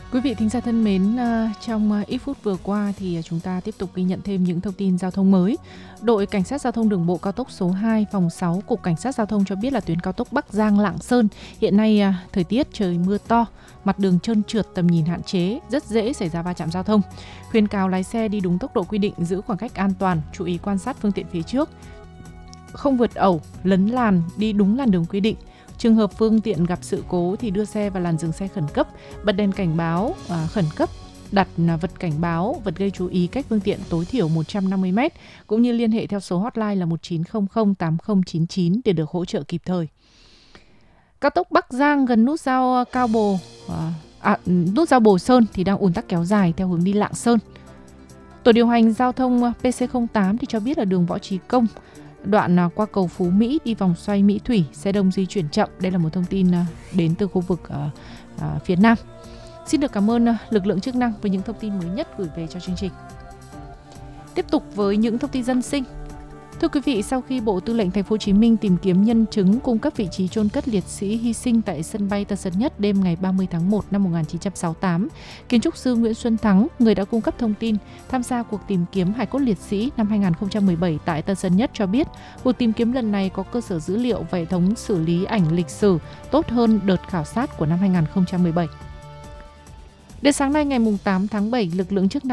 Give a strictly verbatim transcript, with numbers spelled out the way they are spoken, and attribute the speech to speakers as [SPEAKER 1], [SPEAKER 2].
[SPEAKER 1] Quý vị thính giả thân mến, trong ít phút vừa qua thì chúng ta tiếp tục ghi nhận thêm những thông tin giao thông mới. Đội Cảnh sát Giao thông Đường bộ cao tốc số hai, phòng sáu, Cục Cảnh sát Giao thông cho biết là tuyến cao tốc Bắc Giang - Lạng Sơn hiện nay thời tiết trời mưa to, mặt đường trơn trượt, tầm nhìn hạn chế, rất dễ xảy ra va chạm giao thông. Khuyến cáo lái xe đi đúng tốc độ quy định, giữ khoảng cách an toàn, chú ý quan sát phương tiện phía trước, không vượt ẩu, lấn làn, đi đúng làn đường quy định. Trường hợp phương tiện gặp sự cố thì đưa xe vào làn dừng xe khẩn cấp, bật đèn cảnh báo à, khẩn cấp, đặt vật cảnh báo, vật gây chú ý cách phương tiện tối thiểu một trăm năm mươi mét, cũng như liên hệ theo số hotline là một chín không không tám không chín chín để được hỗ trợ kịp thời. Cao tốc Bắc Giang gần nút giao Cao Bồ, à, à, nút giao Bồ Sơn thì đang ùn tắc kéo dài theo hướng đi Lạng Sơn. Tổ điều hành giao thông P C không tám thì cho biết là đường Võ Trí Công, đoạn qua cầu Phú Mỹ đi vòng xoay Mỹ Thủy, xe đông di chuyển chậm. Đây là một thông tin đến từ khu vực uh, uh, phía Nam. Xin được cảm ơn lực lượng chức năng với những thông tin mới nhất gửi về cho chương trình. Tiếp tục với những thông tin dân sinh. Thưa quý vị, sau khi Bộ Tư lệnh Thành phố Hồ Chí Minh tìm kiếm nhân chứng cung cấp vị trí chôn cất liệt sĩ hy sinh tại sân bay Tân Sơn Nhất đêm ngày ba mươi tháng một năm một nghìn chín trăm sáu mươi tám, kiến trúc sư Nguyễn Xuân Thắng, người đã cung cấp thông tin tham gia cuộc tìm kiếm hài cốt liệt sĩ năm hai nghìn không trăm mười bảy tại Tân Sơn Nhất cho biết, cuộc tìm kiếm lần này có cơ sở dữ liệu và hệ thống xử lý ảnh lịch sử tốt hơn đợt khảo sát của năm hai nghìn không trăm mười bảy. Đến sáng nay ngày tám tháng bảy, lực lượng chức năng